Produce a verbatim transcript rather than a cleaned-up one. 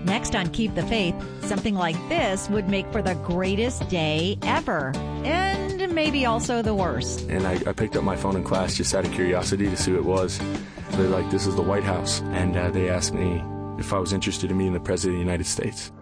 Next on Keep the Faith, something like this would make for the greatest day ever. And maybe also the worst. And I, I picked up my phone in class just out of curiosity to see who it was. They're like, this is the White House. And uh, they asked me if I was interested in meeting the President of the United States.